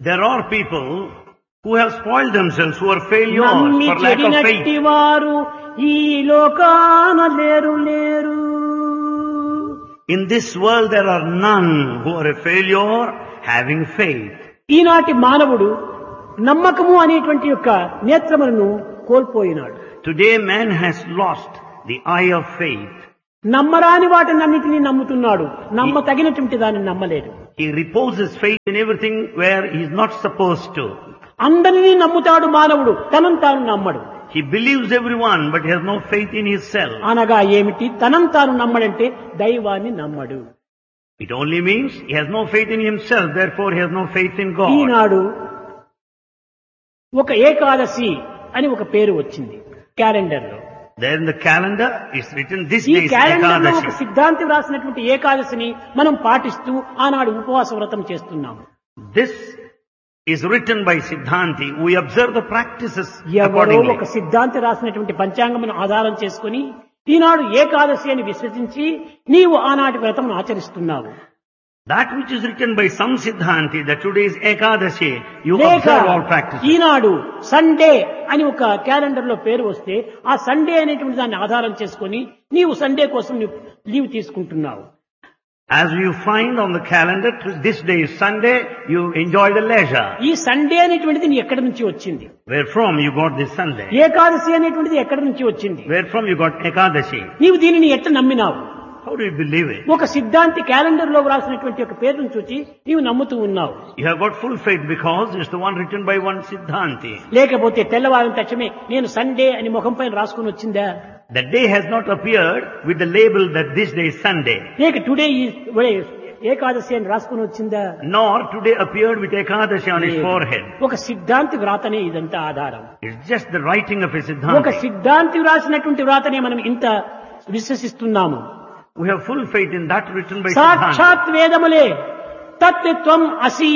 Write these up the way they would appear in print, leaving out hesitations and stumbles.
There are people who have spoiled themselves, who are failures నమ్మి for lack of చెడినట్టి faith. వారు ఈ లోకాన లేరు లేరు. In this world there are none who are a failure having faith. ఈనాటి మానవుడు నమ్మకము అనేటువంటి యొక్క నేత్రములను కోల్పోయినాడు. Today man has lost the eye of faith. నమ్మరాని వాటినన్నిటినీ నమ్ముతున్నాడు, నమ్మ తగినటువంటి దాన్ని నమ్మలేడు. He reposes faith in everything where he is not supposed to. అందరినీ నమ్ముతాడు మానవుడు, తనను తాను నమ్మడు. He believes everyone but he has no faith in himself. అనగా ఏమిటి? తనను తాను నమ్మడంటే దైవాన్ని నమ్మడు. It only means he has no faith in himself, therefore he has no faith in God. ఈనాడు ఒక ఏకాదశి అని ఒక పేరు వచ్చింది క్యాలెండర్ లో. There in the calendar is written this ఈ day is క్యాలెండర్ లో ఒక Ekadashi. సిద్ధాంతి రాసినటువంటి ఏకాదశిని మనం పాటిస్తూ ఆనాడు ఉపవాస వ్రతం చేస్తున్నాము. This is written by Siddhanti. We observe the practices ఎవరో accordingly. ఒక సిద్ధాంతి రాసినటువంటి పంచాంగమును ఆధారం చేసుకుని ఈనాడు ఏకాదశి అని విశ్వసించి నీవు ఆనాటి వ్రతం ఆచరిస్తున్నావు. That which is written by some Siddhanti, that today is Ekadashi, you లేక observe all practices. ఈనాడు సండే అని ఒక క్యాలెండర్ లో పేరు వస్తే ఆ సండే అనేటువంటి దాన్ని ఆధారం చేసుకుని నీవు సండే కోసం లీవ్ తీసుకుంటున్నావు. As you find on the calendar, this day is Sunday, you enjoy the leisure. ఈ సండే అనేటువంటిది నీ ఎక్కడి నుంచి వచ్చింది? Where from you got this Sunday? Ekadashi అనేటువంటిది ఎక్కడి నుంచి వచ్చింది? Where from you got Ekadashi? నీవు దీనిని ఎట్లా నమ్మినావు? How do you believe it? ఒక సిద్ధాంతి క్యాలెండర్ లో రాసినటువంటి ఒక పేరును చూచి నీవు నమ్ముతూ ఉన్నావు. You have got full faith because it's the one written by one Siddhanti. లేకపోతే తెల్లవారిన తక్షణమే నేను సండే అని ముఖం పైన రాసుకుని వచ్చిందా? The day has not appeared with the label that this day is Sunday. లేక టుడే ఏకాదశి అని రాసుకుని వచ్చిందా? Nor today appeared with Ekadashi on his forehead. ఒక సిద్ధాంతి వ్రాతనే ఇదంతా ఆధారం. It's just the writing of a ఒక Siddhanti. సిద్ధాంతి వ్రాసినటువంటి వ్రాతనే మనం ఇంత విశ్వసిస్తున్నాము. We have full faith in that written by Siddhanti. సాక్షాత్ వేదములే తత్వం అసి.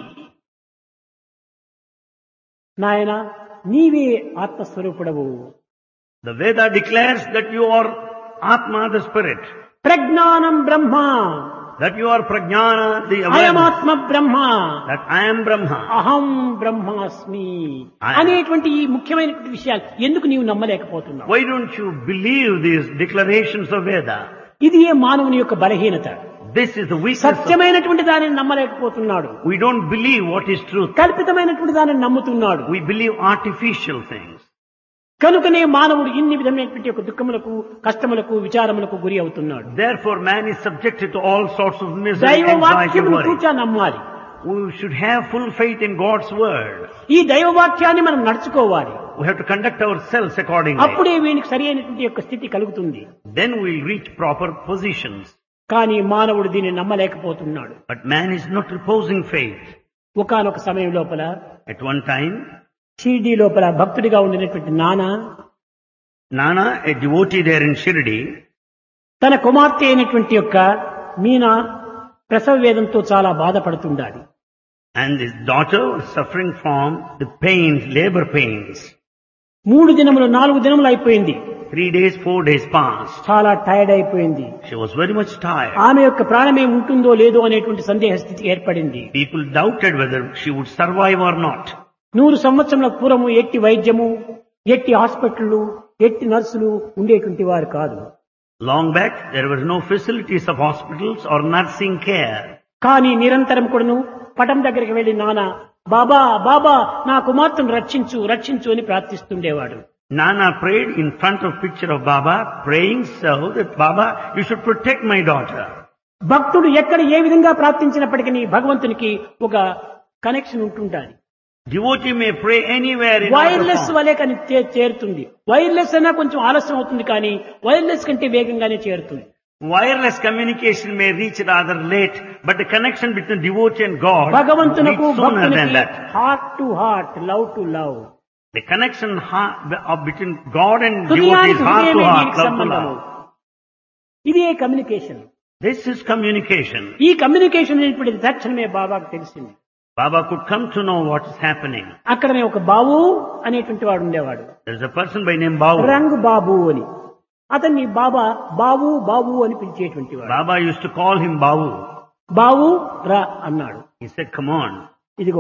నాయన నీవే ఆత్మస్వరూపుడవు. The Veda declares that you are Atma, the Spirit. ప్రజ్ఞానం బ్రహ్మ. That you are Prajnana, the awareness. అయమాత్మ Brahma. That I am Brahma. అహం బ్రహ్మాస్మి అనేటువంటి ఈ ముఖ్యమైనటువంటి విషయాలు ఎందుకు నీవు నమ్మలేకపోతున్నావు? Why don't you believe these declarations of Veda? ఇది ఏ మానవుని యొక్క బలహీనత. This is the weakness. సత్యమైనటువంటి దానిని నమ్మలేకపోతున్నాడు. We don't believe what is truth. కల్పితమైనటువంటి దానిని నమ్ముతున్నాడు. We believe artificial things. కనుకనే మానవుడు ఇన్ని విధమైనటువంటి యొక్క దుఃఖములకు, కష్టములకు, విచారములకు గురి అవుతున్నాడు. Therefore man is subjected to all sorts of misery, దైవ anxiety, వాక్యమును worry. తూచా నమ్మాలి. We should have full faith in God's word. ఈ దైవ వాక్యాన్ని మనం నడుచుకోవాలి. We have to conduct ourselves accordingly. అప్పుడే వీనికి సరి అయినటువంటి యొక్క స్థితి కలుగుతుంది. Then we'll reach proper positions. కానీ మానవుడు దీన్ని నమ్మలేకపోతున్నాడు. But man is not reposing faith. ఒకానొక సమయం లోపల At one time, షిరిడీ లోపల భక్తుడిగా ఉండినటువంటి Nana, a devotee there in Shirdi, తన కుమార్తె అయినటువంటి యొక్క మీనా ప్రసవ వేదంతో చాలా బాధపడుతుండాలి. and his daughter was suffering from the pains, labor pains. 3 దినములు 4 దినములు అయిపోయింది. 3 days, 4 days passed. చాలా టైర్డ్ అయిపోయింది. She was very much tired. ఆమె యొక్క ప్రాణమే ఉంటుందో లేదో అనేటువంటి సందేహ స్థితి ఏర్పడింది. People doubted whether she would survive or not. 100 సంవత్సరముల పూర్వము ఎట్టి వైద్యము, ఎట్టి హాస్పిటళ్లు, ఎట్టి నర్సులు ఉండేటువంటి వారు కాదు. Long back, there were no facilities of hospitals or nursing care. కానీ నిరంతరం కూడాను పటం దగ్గరికి వెళ్లి నాన్న బాబా బాబా నా కుమార్తెను రక్షించు రక్షించు అని ప్రార్థిస్తుండేవాడు. Nana prayed in front of picture of Baba, praying so that Baba, you should protect my daughter. భక్తుడు ఎక్కడ ఏ విధంగా ప్రార్థించినప్పటికీ భగవంతునికి ఒక కనెక్షన్ ఉంటుండాలి. Devotee may pray anywhere in wireless our వలే కానీ చేరుతుంది. వైర్లెస్ అయినా కొంచెం ఆలస్యం అవుతుంది కానీ వైర్లెస్ కంటే వేగంగానే చేరుతుంది. wireless communication may reach rather late, but the connection between devotee and God భగవంతునకు reaches sooner than భక్తునికి that. Heart to heart, love to love. The connection between God and devotee is heart to heart, love to love. ఇదే communication. This is communication. ఈ communication అనేటువంటి తక్షణమే బాబాకు తెలిసింది. Baba could come to know what is happening. అక్కడనే ఒక బాబు అనేటువంటి వాడు ఉండేవాడు. There is a person by name Babu. రంగు బాబు అని. అతన్ని బాబా బాబు బాబు అని పిలిచేటువంటి వాడు. Baba used to call him Babu. బాబు రా అన్నాడు. He said, come on. ఇదిగో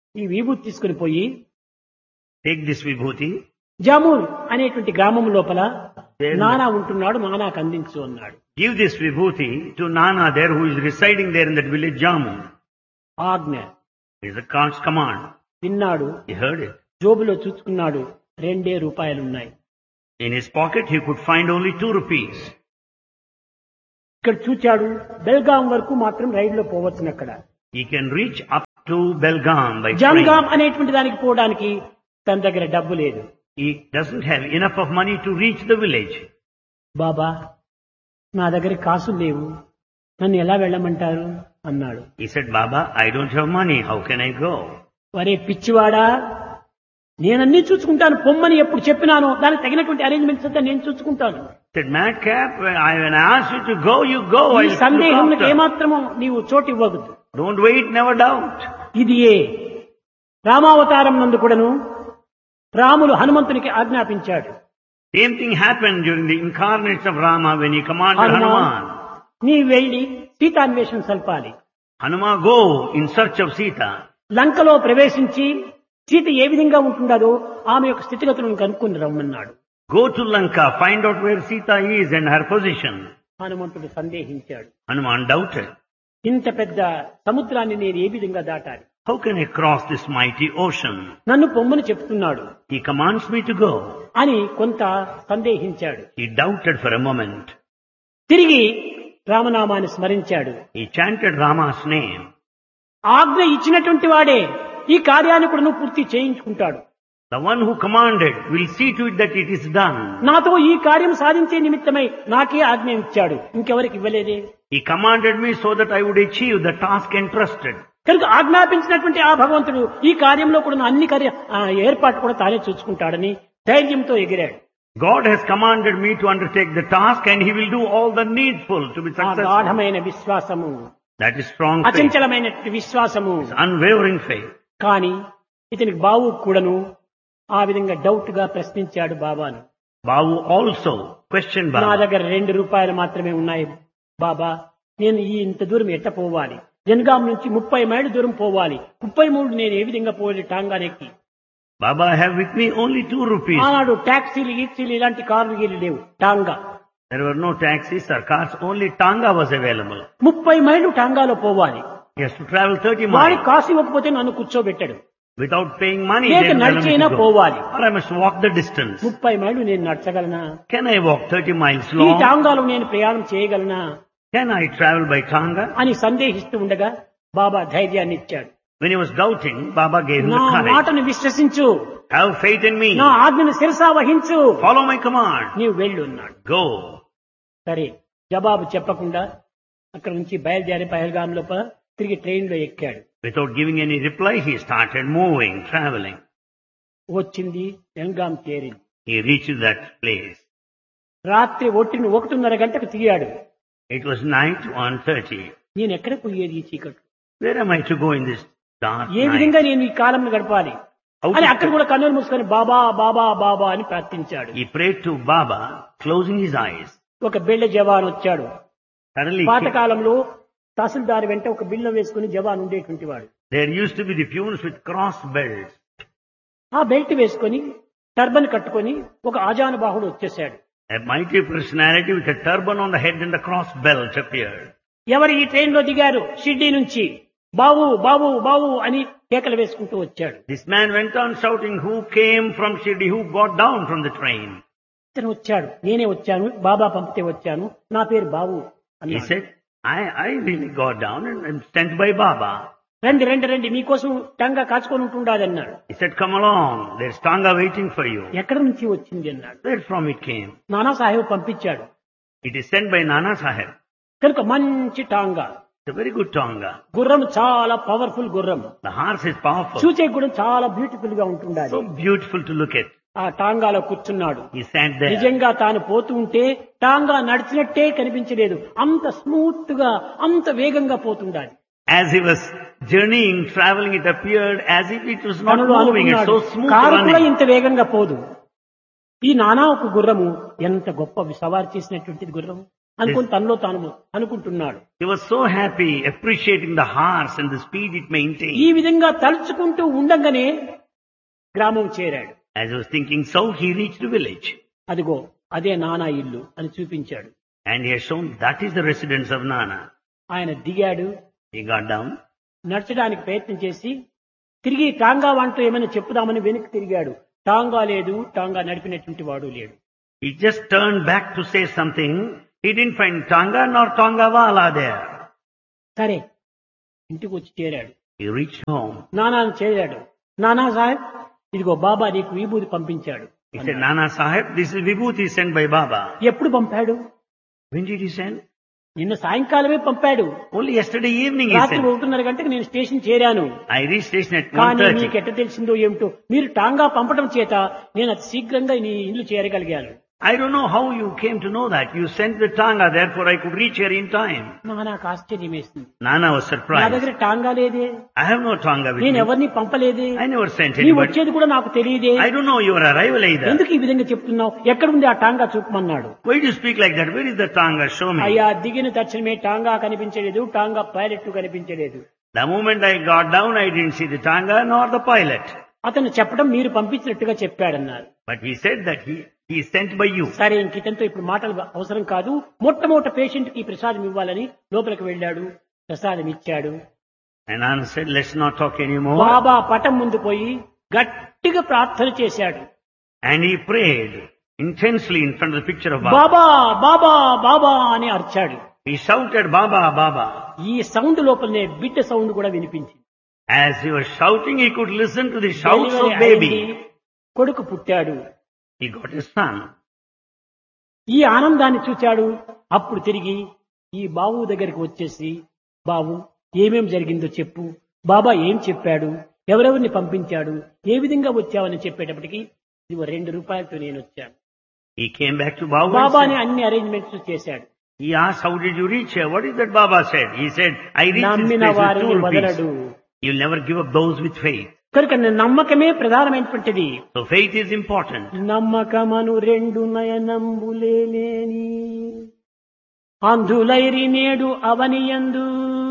ఈ విభూతి తీసుకుని పోయి take this vibhuti. జామూన్ అనేటువంటి గ్రామం లోపల నానా ఉంటున్నాడు, నానాకు అందించు అన్నాడు. Give this vibhuti to Nana there who is residing there in that village Jamu. ఆజ్ఞ. It is a God's command. విన్నాడు, He heard it. జోబులో చూసుకున్నాడు, 2 రూపాయలున్నాయి. In his pocket he could find only 2 rupees. ఇక్కడ చూచాడు, బెల్గాం వరకు మాత్రం రైలులో పోవచ్చును. అక్కడ He can reach up to Belgaum by Jangaon train. అనేటువంటి దానికి పోవడానికి తన దగ్గర డబ్బు లేదు. He doesn't have enough of money to reach the village. బాబా, నా దగ్గర కాసులు లేవు, నన్ను ఎలా వెళ్ళమంటారు అన్నాడు. He said, Baba, I don't have money. How can I go? వరే పిచ్చివాడా, నేనన్నీ చూసుకుంటాను, పొమ్మని ఎప్పుడు చెప్పినానో దానికి తగినటువంటి అరేంజ్మెంట్స్ అంతా నేను చూసుకుంటాను. He said, Madcap, when I ask you to go, you go. ఈ I'll look సందేహంలో after. ఏమాత్రమో నీవు చోటు ఇవ్వవద్దు. Don't wait, never doubt. ఇది ఏ రామావతారం నందు కూడాను రాములు హనుమంతునికి ఆజ్ఞాపించాడు. Same thing happened during the incarnates of Rama when he commanded Hanuman. నీ వెళ్లి సీతాన్వేషణ సల్పాలి. Hanuman, go in search of Sita. లంకలో ప్రవేశించి సీత ఏ విధంగా ఉంటుండదో ఆమె యొక్క స్థితిగతులను కనుక్కొని రమ్మన్నాడు. Go to Lanka, find out where Sita is and her position. హనుమంతుడు సందేహించాడు. Hanuman doubted. ఇంత పెద్ద సముద్రాన్ని నేను ఏ విధంగా దాటాలి? How can I cross this mighty ocean? నన్ను పొమ్మని చెప్తున్నాడు He commands me to go. అని కొంత సందేహించాడు. He doubted for a moment. తిరిగి రామనామాన్ని స్మరించాడు. He chanted Rama's name. ఆజ్ఞ ఇచ్చినటువంటి వాడే ఈ కార్యాన్ని కూడా నువ్వు పూర్తి చేయించుకుంటాడు. The one who commanded will see to it that it is done. నాతో ఈ కార్యం సాధించే నిమిత్తమై నాకే ఆజ్ఞ ఇచ్చాడు, ఇంకెవరికి ఇవ్వలేదే. He commanded me so that I would achieve the task entrusted. కనుక ఆజ్ఞాపించినటువంటి ఆ భగవంతుడు ఈ కార్యంలో కూడా అన్ని ఏర్పాటు కూడా తానే చూసుకుంటాడని ధైర్యంతో ఎగిరాడు. God has commanded me to undertake the task and he will do all the needful to be ఆ successful. గాఢమైన విశ్వాసము, That is strong faith. అచంచలమైన విశ్వాసము. It's unwavering faith. కానీ ఇతనికి బావు కూడాను ఆ విధంగా డౌట్ గా ప్రశ్నించాడు బాబాను. Babu also questioned నా Baba. దగ్గర 2 రూపాయలు మాత్రమే ఉన్నాయి బాబా, నేను ఈ ఇంత దూరం ఎట్ట పోవాలి? జనగాం నుంచి 30 మైళ్ళు దూరం పోవాలి, 33 నేను ఏ విధంగా పోవాలి టాంగానెక్కి? Baba, I have with me only 2 rupees. ఆనాడు టాక్సీలు గీక్సీలు ఇలాంటి కార్లు గీలు లేవు. Tonga There were no taxis or cars, only Tanga was available. 30 మైళ్ళు టాంగాలో పోవాలి. He has to travel 30 వాడి miles. కాసు ఇవ్వకపోతే నన్ను కూర్చోబెట్టాడు. Without paying money, లేక then tell him నడిచైనా to go. పోవాలి. Or I must walk the distance. 30 మైళ్ళు నేను నడచగలనా? Can I walk 30 miles ఈ long? టాంగాలో నేను ప్రయాణం చేయగలనా Can I travel by Tanga? అని సందేహిస్తూ ఉండగా బాబా ధైర్యాన్ని ఇచ్చాడు. When he was doubting, Baba gave him నా the courage. మాటను విశ్వసించు, Have faith in me. నా ఆజ్ఞను శిరసా వహించు, Follow my command. నీవు వెళ్ళు అన్నాడు. Go. సరే, జవాబు చెప్పకుండా అక్కడ నుంచి బయలుదేరి పహల్గాం లోపల తిరిగి ట్రైన్లో ఎక్కాడు. Without giving any reply, he started moving, traveling. వచ్చింది, బెల్గాం చేరింది. He reached that place. రాత్రి 1:30 గంటకు తిరిగాడు. It was night 1:30. నేను ఎక్కడ పోయేది ఈ చీకటి? Where am I to go in this dark A night? విధంగా నేను ఈ కాలం గడపాలి How అని to- అక్కడ కూడా కన్నులు మూసుకొని బాబా బాబా బాబా అని ప్రార్థించాడు. He prayed to Baba, closing his eyes. ఒక బిళ్ళ జవాన్ వచ్చాడు. Suddenly, పాతకాలంలో తహసీల్దార్ వెంట ఒక బిళ్ళ వేసుకుని జవాన్ ఉండేటువంటి వాడు. there used to be the peons with cross belts. ఆ బెల్ట్ వేసుకొని టర్బన్ కట్టుకొని ఒక ఆజానుబాహుడు వచ్చేసాడు. A mighty personality with a turban on the head and a cross belt appeared. ఎవరు ఈ ట్రైన్ లో దిగారు? షిర్డీ నుంచి బావు బావు బావు అని కేకలు వేసుకుంటూ వచ్చాడు. This man went on shouting, who came from Shirdi, who got down from the train? ఇతను వచ్చాడు, నేనే వచ్చాను, బాబా పంపితే వచ్చాను, నా పేరు బావు He అన్నాడు. said, I really got down and I'm sent by Baba. రండి రండి రండి, మీకోసం టంగా కాచుకొని ఉంటుండాది అన్నాడు. He said, come along, there's Tanga waiting for you. ఎక్కడి నుంచి వచ్చింది అన్నాడు. Where from it came? Nana Saheb పంపించాడు. It is sent by Nana Sahib. కనుక మంచి tonga, It's a very good Tanga. గుర్రం చాలా పవర్ఫుల్ గుర్రం, The horse is powerful. చూచే కూడా చాలా బ్యూటిఫుల్ గా ఉంటుండాలి. So beautiful to look at. ఆ టాంగాలో కూర్చున్నాడు. He sat there. నిజంగా తాను పోతూ ఉంటే టాంగా నడిచినట్టే కనిపించలేదు, అంత స్మూత్ గా అంత వేగంగా పోతుండాలి. As he was journeying, traveling, it appeared as if it was not తనుడు moving. It's అనుకున్నాడు, so smooth కారు కూడా running. ఇంత వేగంగా పోదు. ఈ నానా ఒక గుర్రము ఎంత గొప్ప సవారి చేసినటువంటిది గుర్రము. అనుకుని తనలో తాను అనుకుంటున్నాడు. He was so happy, appreciating the horse and the speed it ఈ maintained. విధంగా తలుచుకుంటూ ఉండగానే గ్రామం చేరాడు. As he was thinking so, he reached the village. అదిగో అదే నానా ఇల్లు అని చూపించాడు. And he has shown that is the residence of Nana. ఆయన దిగాడు, He got down. నడచడానికి ప్రయత్నం చేసి తిరిగి టాంగా వంటూ ఏమైనా చెప్పుదామని వెనక్కి తిరిగాడు. టాంగా లేదు, టాంగా నడిపినటువంటి వాడు లేడు. He just turned back to say something. He didn't find Tanga nor Tangawala there. సరే ఇంటికి వచ్చి చేరాడు. He reached home. నానాను చేరాడు. నానా సాహెబ్ ఇదిగో బాబా నీకు విభూతి పంపించాడు. He said, Nana Sahib, this is Vibhuti sent by Baba. ఎప్పుడు పంపాడు? When did he send? నిన్న సాయంకాలమే పంపాడు. Only yesterday evening he రాత్రి sent. 1:30 గంటకు నేను స్టేషన్ చేరాను. I reached station at కానీ 1:30. నీకు ఎట్ట తెలిసిందో ఏమిటో మీరు టాంగా పంపడం చేత నేను అతి శీఘ్రంగా నీ ఇల్లు చేరగలిగాను. I don't know how you came to know that. You sent the Tanga, therefore I could reach here in time. నాకు ఆశ్చర్యం వేసింది. Nana was నా surprised. దగ్గర టాంగా లేదే, I have no Tanga with నేను me. ఎవరిని పంపలేదే, I never sent నీ anybody. వచ్చేది కూడా నాకు తెలియదే, I don't know your arrival either. ఎందుకు ఈ విధంగా చెప్తున్నావు, ఎక్కడుంది ఆ tonga చూపమన్నాడు. Why do you speak like that? Where is the Tanga? Show me. అయ్యా దిగిన తక్షణమే టాంగా కనిపించలేదు, టాంగా పైలట్ కనిపించలేదు. The moment I got down, I didn't see the Tanga nor the pilot. అతను చెప్పడం మీరు పంపించినట్టుగా చెప్పాడన్నారు. But he said that he is sent by you. సరే ఇంకితంతో ఇప్పుడు మాటలు అవసరం కాదు, మొట్టమొదటి పేషెంట్ కి ప్రసాదం ఇవ్వాలని లోపలికి వెళ్ళాడు. ప్రసాదం ఇచ్చాడు. And Anand said, let's not talk anymore. బాబా పటం ముందు పోయి గట్టిగా ప్రార్థన చేశాడు. And he prayed intensely in front of the picture of Baba. బాబా బాబా బాబా అని అరిచాడు. He shouted, Baba, Baba. ఈ సౌండ్ లోపలనే బిడ్డ సౌండ్ కూడా వినిపించింది. As he was shouting, he could listen to the shouts of delivery అయింది, baby. కొడుకు పుట్టాడు. He got his son. ఈ ఆనందాన్ని చూచాడు. అప్పుడు తిరిగి ఈ బాబు దగ్గరికి వచ్చేసి, బాబు ఏమేం జరిగిందో చెప్పు, బాబా ఏం చెప్పాడు, ఎవరెవరిని పంపించాడు, ఏ విధంగా వచ్చావని చెప్పేటప్పటికి ఇదిగో 2 రూపాయలతో నేను వచ్చాను. He came back to Baba. బాబాని అన్ని అరేంజ్మెంట్స్ చేశాడు. He asked, how did you reach here? What is that Baba said? He said, I reached this నమ్మిన place with వారిని 2 వదలడు. rupees. You'll never give up those with faith. కనుక నమ్మకమే ప్రధానమైనటువంటిది. So faith is important. నమ్మకమను 2 నయనంబులేని అంధులైరి నేడు అవనియందు.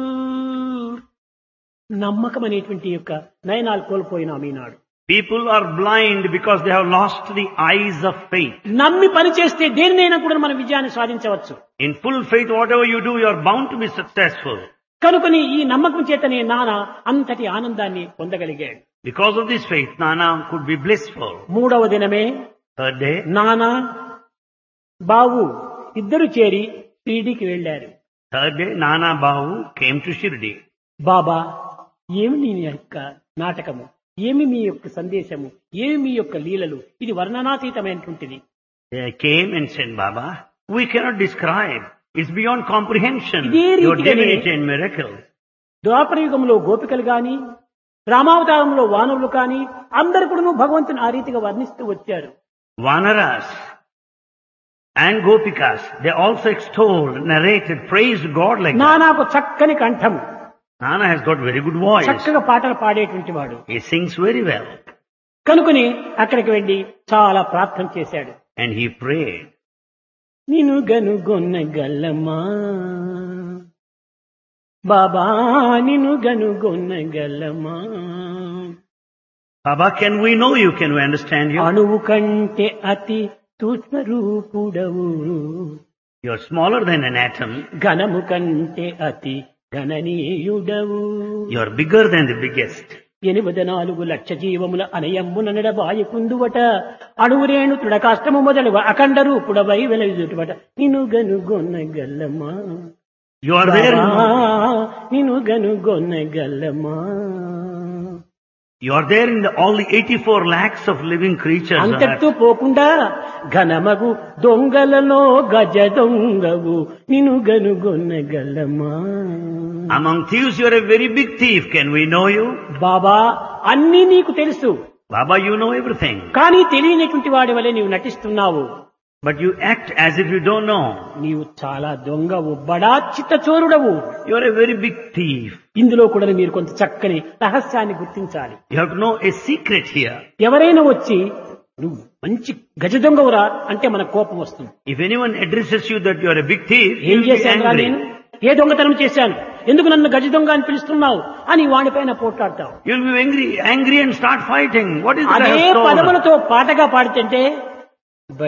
నమ్మకం అనేటువంటి యొక్క నయనాలు కోల్పోయినాం ఈనాడు. People are blind because they have lost the eyes of faith. నమ్మి పని చేస్తే దేనినైనా కూడా మనం విజయాన్ని సాధించవచ్చు. In full faith, whatever you do, you are bound to be successful. కనుకని ఈ నమ్మకం చేతనే నాన్న అంతటి ఆనందాన్ని పొందగలిగాడు. Because of this faith, Nana could be blissful. 3వ దినమే 3rd day, నాన్న బావు ఇద్దరు చేరి షిరిడీకి వెళ్లారు. 3rd day, Nana Bahu came to Shirdi. బాబా ఏమి నీ యొక్క నాటకము, ఏమి మీ యొక్క సందేశము, ఏమి మీ యొక్క లీలలు, ఇది వర్ణనాతీతమైనటువంటిది. They came and said, Baba, we cannot describe. It's beyond comprehension. ఇదే Your రీతిగానే divinity and miracles. ద్వాపరయుగంలో గోపికలు గాని, రామావతారంలో వానరులు కాని అందరు కూడా భగవంతుని ఆ రీతిగా వర్ణిస్తూ వచ్చారు. Vanaras and Gopikas, they also extolled, narrated, praised God like that. నానాకు చక్కని కంఠం, Nana has got very good voice. చక్కగా పాటలు పాడేటువంటి వాడు. He sings very well. కనుకొని అక్కడికి వెళ్లి చాలా ప్రార్థన చేశాడు. And he prayed. నిను గనుగొన్న గల్లమా బాబా, నిను గనుగొన్న గల్లమా. Baba, can we know you? Can we understand you? అణువు కంటే అతి సూక్ష్మ రూపుడవు, You are smaller than an atom. ఘనము కంటే అతి గణనీయుడవు. You are bigger than the biggest. 84 లక్ష జీవముల అనయమ్మున నడబాయి కుందువట, అణువురేణు తృడకాష్టము మొదలు అఖండ రూపుడవై వెలయుదుటవట. నిను గనుగొన్న గల్లమా You are there. నిను గనుగొన్న గల్లమా. You are there in all the 84 lakhs of living creatures. అంతటితో పోకుండా ఘనమగు దొంగలలో గజ దొంగవు, నిను గనుగొన్న గల్లమా. Among thieves, you are a very big thief. Can we know you? బాబా అన్నీ నీకు తెలుసు, Baba, you know everything. కానీ తెలియనటువంటి వాడి వలె నీవు నటిస్తున్నావు. But you act as if you don't know. నీవు చాలా దొంగ ఉబ్బడా చిత్తచోరుడవు. You are a very big thief. ఇందులో కూడా మీరు కొంత చక్కని రహస్యాన్ని గుర్తించాలి. You have to know a secret here. ఎవరైనా వచ్చి నువ్వు మంచి గజ దొంగవురా అంటే మన కోపం వస్తుంది. If anyone addresses you that you are a big thief, you ఏం will be చేశాను రా angry. నేను, ఏ దొంగతనం చేశాను, ఎందుకు నన్ను గజ దొంగ అని పిలుస్తున్నావు అని వాడిపైన పోట్లాడతావు. You will be angry and start fighting. What is that I అదే have stolen? పదములతో పాటగా పాడుతుంటే